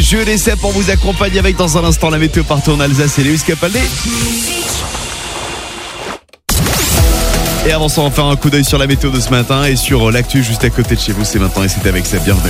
Je l'essaie pour vous accompagner avec dans un instant la météo partout en Alsace et Lewis Capaldi. Et avant ça, on va faire un coup d'œil sur la météo de ce matin et sur l'actu juste à côté de chez vous. C'est maintenant et c'est avec ça. Bienvenue.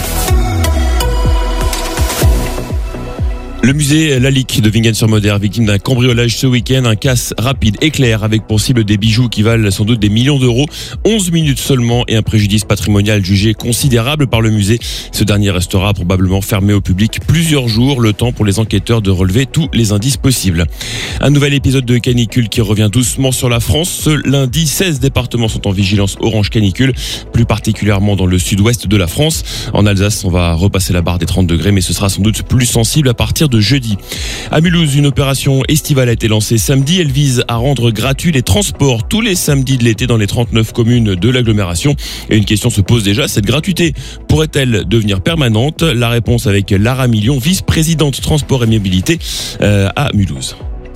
Le musée Lalique de Vingan-sur-Moder, victime d'un cambriolage ce week-end, un casse rapide éclair avec pour cible des bijoux qui valent sans doute des millions d'euros, 11 minutes seulement et un préjudice patrimonial jugé considérable par le musée. Ce dernier restera probablement fermé au public plusieurs jours, le temps pour les enquêteurs de relever tous les indices possibles. Un nouvel épisode de canicule qui revient doucement sur la France. Ce lundi, 16 départements sont en vigilance orange canicule, plus particulièrement dans le sud-ouest de la France. En Alsace, on va repasser la barre des 30 degrés, mais ce sera sans doute plus sensible à partir de jeudi. À Mulhouse, une opération estivale a été lancée samedi. Elle vise à rendre gratuits les transports tous les samedis de l'été dans les 39 communes de l'agglomération. Et une question se pose déjà, cette gratuité pourrait-elle devenir permanente? La réponse avec Lara Million, vice-présidente transport et mobilité à Mulhouse.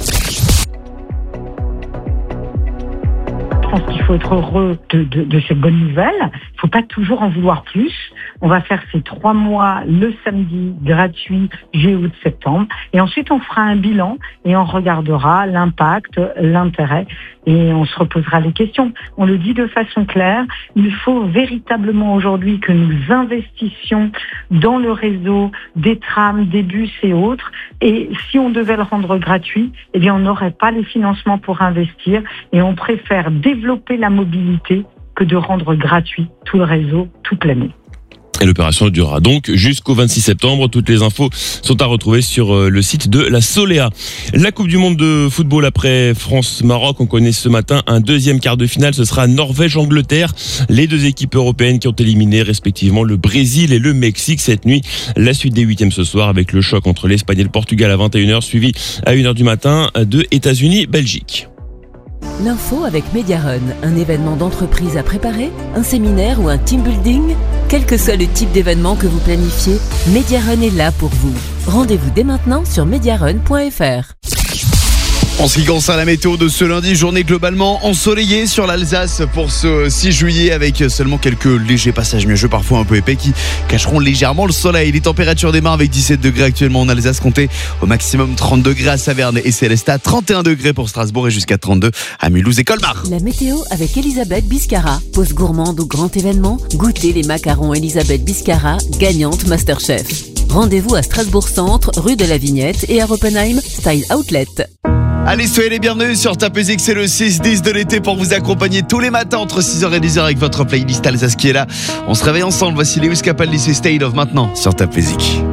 Je pense qu'il faut être heureux de cette bonne nouvelle. Il ne faut pas toujours en vouloir plus. On va faire ces 3 mois le samedi gratuit juillet, août, septembre. Et ensuite, on fera un bilan et on regardera l'impact, l'intérêt et on se reposera les questions. On le dit de façon claire, il faut véritablement aujourd'hui que nous investissions dans le réseau des trams, des bus et autres. Et si on devait le rendre gratuit, eh bien, on n'aurait pas les financements pour investir et on préfère développer la mobilité que de rendre gratuit tout le réseau toute l'année. Et l'opération durera donc jusqu'au 26 septembre. Toutes les infos sont à retrouver sur le site de la Solea. La Coupe du Monde de football après France-Maroc. On connaît ce matin un deuxième quart de finale. Ce sera Norvège-Angleterre. Les deux équipes européennes qui ont éliminé respectivement le Brésil et le Mexique cette nuit. La suite des huitièmes ce soir avec le choc entre l'Espagne et le Portugal à 21h, suivi à 1h du matin de États-Unis-Belgique. L'info avec Mediarun, un événement d'entreprise à préparer, un séminaire ou un team building. Quel que soit le type d'événement que vous planifiez, Mediarun est là pour vous. Rendez-vous dès maintenant sur mediarun.fr. En ce qui concerne la météo de ce lundi, journée globalement ensoleillée sur l'Alsace pour ce 6 juillet avec seulement quelques légers passages nuageux, parfois un peu épais, qui cacheront légèrement le soleil. Les températures démarrent avec 17 degrés actuellement en Alsace, comptez au maximum 30 degrés à Saverne et Célestat, 31 degrés pour Strasbourg et jusqu'à 32 à Mulhouse et Colmar. La météo avec Elisabeth Biscara. Pause gourmande ou grand événement, goûtez les macarons Elisabeth Biscara, gagnante Masterchef. Rendez-vous à Strasbourg Centre, rue de la Vignette et à Oppenheim, Style Outlet. Allez, soyez les bienvenus sur Top Music, c'est le 6-10 de l'été pour vous accompagner tous les matins entre 6h et 10h avec votre playlist Alsace qui est là. On se réveille ensemble, voici Lewis Capaldi, c'est State of maintenant sur Top Music.